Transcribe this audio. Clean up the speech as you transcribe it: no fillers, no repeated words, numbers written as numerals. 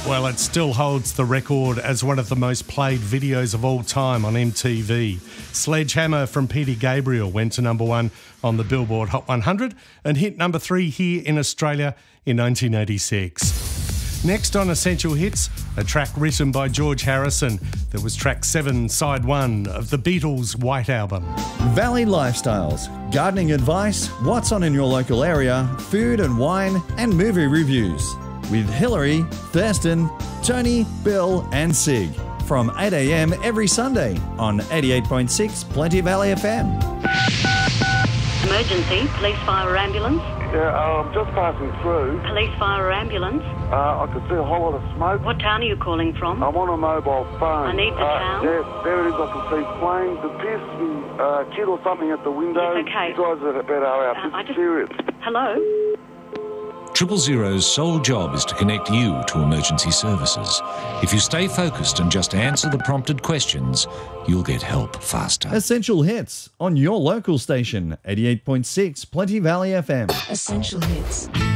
Well, it still holds the record as one of the most played videos of all time on MTV. Sledgehammer from Peter Gabriel went to number 1 on the Billboard Hot 100 and hit number 3 here in Australia in 1986. Next on Essential Hits, a track written by George Harrison. That was track 7, side 1 of the Beatles' White Album. Valley Lifestyles, gardening advice, what's on in your local area, food and wine, and movie reviews. With Hillary, Thurston, Tony, Bill and Sig. From 8 a.m. every Sunday on 88.6 Plenty Valley FM. Emergency, police, fire or ambulance. Yeah, I'm just passing through. Police, fire or ambulance. I could see a whole lot of smoke. What town are you calling from? I'm on a mobile phone. I need the town. Yeah, there it is. I can see flames. It appears to be a kid or something at the window. Yes, okay. You guys are better out. This is serious. Hello? 000's sole job is to connect you to emergency services. If you stay focused and just answer the prompted questions, you'll get help faster. Essential Hits on your local station, 88.6 Plenty Valley FM. Essential Hits.